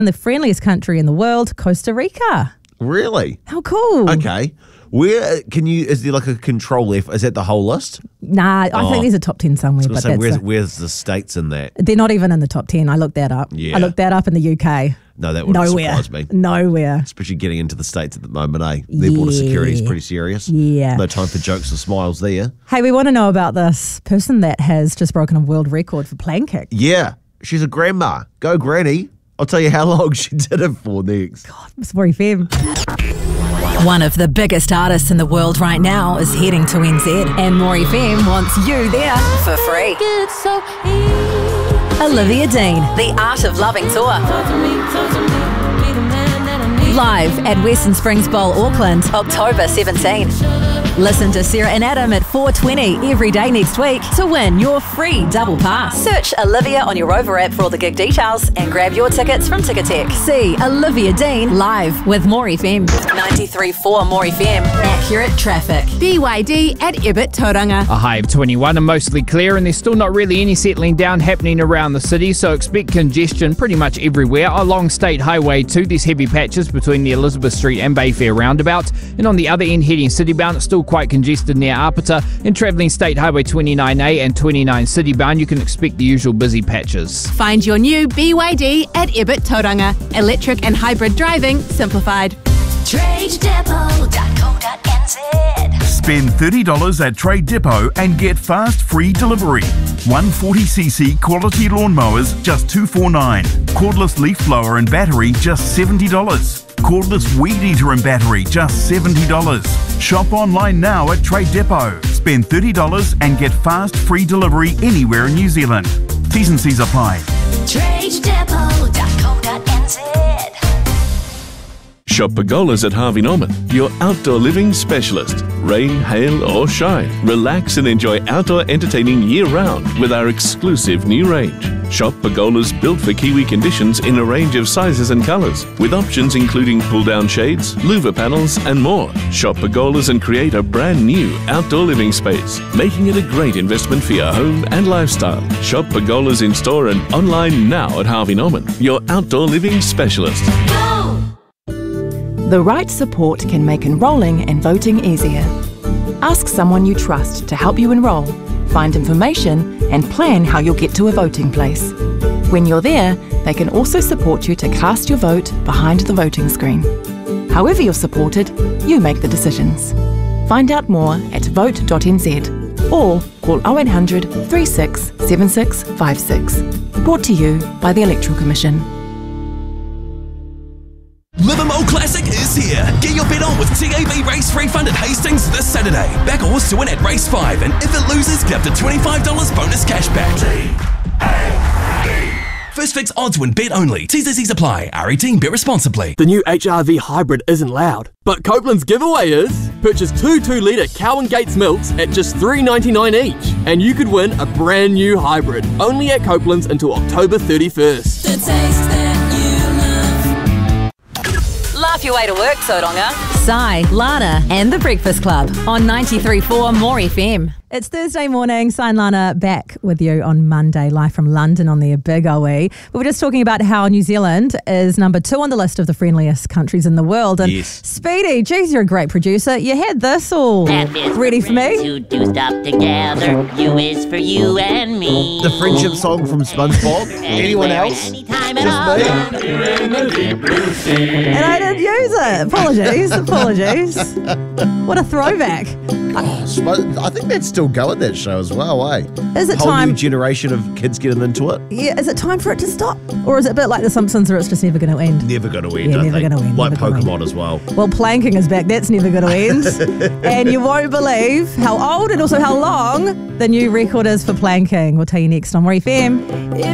in the friendliest country in the world, Costa Rica. Really? How cool. Okay. Is there like a control F? Is that the whole list? Nah, I think there's a top 10 somewhere. But where's the states in that? They're not even in the top 10. I looked that up. Yeah. I looked that up in the UK. No, that wouldn't surprise me. Nowhere. Especially getting into the States at the moment, eh? Their border security is pretty serious. Yeah. No time for jokes or smiles there. Hey, we want to know about this person that has just broken a world record for planking. Yeah. She's a grandma. Go granny. I'll tell you how long she did it for next. God, Miss Maury Fem. One of the biggest artists in the world right now is heading to NZ, and Maury Fem wants you there for free. Olivia Dean, The Art of Loving Tour. Live at Western Springs Bowl, Auckland, October 17. Listen to Sarah and Adam at 4:20 every day next week to win your free double pass. Search Olivia on your Rover app for all the gig details and grab your tickets from Ticketek. See Olivia Dean live with Maury Fem. 93.4 Maury Fem. Accurate traffic. BYD at Ibit Tauranga. A high of 21 and mostly clear, and there's still not really any settling down happening around the city, so expect congestion pretty much everywhere. Along State Highway 2, there's heavy patches between the Elizabeth Street and Bayfair roundabout, and on the other end heading citybound, it's still quite congested near Apata, and travelling State Highway 29A and 29 citybound, you can expect the usual busy patches. Find your new BYD at Ibit Tauranga. Electric and hybrid driving simplified. TradeDepot.co.nz. Spend $30 at Trade Depot and get fast free delivery. 140cc quality lawnmowers just $249. Cordless leaf blower and battery just $70. Cordless weed eater and battery just $70. Shop online now at Trade Depot. Spend $30 and get fast free delivery anywhere in New Zealand. T's and C's apply. TradeDepot.co.nz. Shop Pergolas at Harvey Norman, your outdoor living specialist. Rain, hail or shine, relax and enjoy outdoor entertaining year-round with our exclusive new range. Shop Pergolas built for Kiwi conditions in a range of sizes and colours, with options including pull-down shades, louver panels and more. Shop Pergolas and create a brand new outdoor living space, making it a great investment for your home and lifestyle. Shop Pergolas in store and online now at Harvey Norman, your outdoor living specialist. The right support can make enrolling and voting easier. Ask someone you trust to help you enrol, find information, and plan how you'll get to a voting place. When you're there, they can also support you to cast your vote behind the voting screen. However you're supported, you make the decisions. Find out more at vote.nz or call 0800 36 7656. Brought to you by the Electoral Commission. Livermore Classic is here. Get your bet on with TAB Race Refund at Hastings this Saturday. Back a horse to win at race 5, and if it loses, get up to $25 bonus cash back. First fix odds win bet only. T's and C's apply. R18, bet responsibly. The new HRV hybrid isn't loud, but Copeland's giveaway is. Purchase 2 2-litre Cow and Gates milks at just $3.99 each, and you could win a brand new hybrid. Only at Copeland's until October 31st. The taste that you love. Laugh your way to work, Tauranga. Sai, Lana, and The Breakfast Club on 93.4 Maury Fem. It's Thursday morning. Sai and Lana back with you on Monday, live from London on their Big OE. We were just talking about how New Zealand is number 2 on the list of the friendliest countries in the world. And yes. Speedy, geez, you're a great producer. You had this all ready for me. Who do stuff together? You is for you and me. The friendship song from SpongeBob. Anyone else? Anytime Just at all. And I didn't use it. Apologies. What a throwback. I think that's still going, that show as well, eh? Is it Whole time? new generation of kids getting into it. Yeah, is it time for it to stop? Or is it a bit like The Simpsons where it's just never going to end? Never going to end, Yeah, I never think. gonna end, Like never gonna Pokemon as well. Well, planking is back. That's never going to end. And you won't believe how old and also how long the new record is for planking. We'll tell you next on Maury Fem.